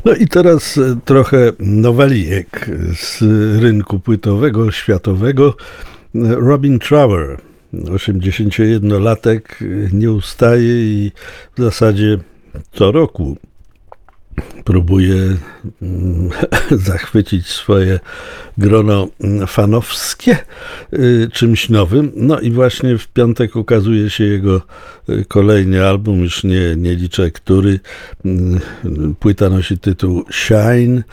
No i teraz trochę nowalijek z rynku płytowego, światowego. Robin Trower, 81-latek, nie ustaje i w zasadzie co roku próbuje zachwycić swoje grono fanowskie czymś nowym. No i właśnie w piątek ukazuje się jego kolejny album, już nie liczę który. Płyta nosi tytuł Shine.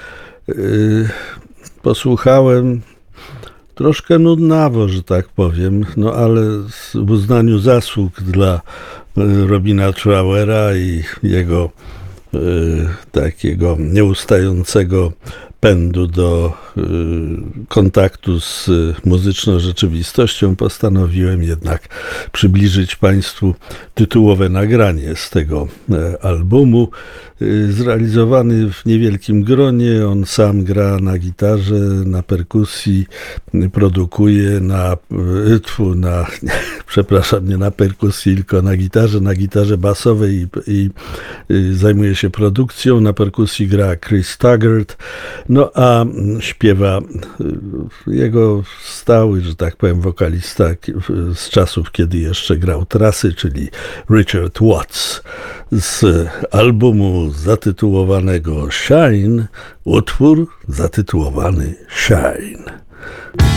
Posłuchałem troszkę nudnawo, że tak powiem, no ale w uznaniu zasług dla Robina Trowera i jego takiego nieustającego pędu do kontaktu z muzyczną rzeczywistością, postanowiłem jednak przybliżyć Państwu tytułowe nagranie z tego albumu. Zrealizowany w niewielkim gronie, on sam gra na gitarze, na perkusji, produkuje przepraszam, nie na perkusji, tylko na gitarze basowej i zajmuje się produkcją. Na perkusji gra Chris Taggart, no a śpiewa jego stały, że tak powiem, wokalista z czasów, kiedy jeszcze grał trasy, czyli Richard Watts. Z albumu zatytułowanego Shine, utwór zatytułowany Shine.